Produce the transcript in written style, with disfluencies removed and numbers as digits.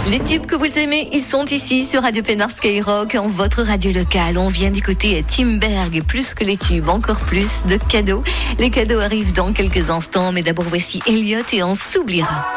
Les tubes que vous aimez, ils sont ici sur Radio Pénard Skyrock, en votre radio locale. On vient d'écouter Timberg, plus que les tubes, encore plus de cadeaux. Les cadeaux arrivent dans quelques instants, mais d'abord voici Elliott et on s'oubliera.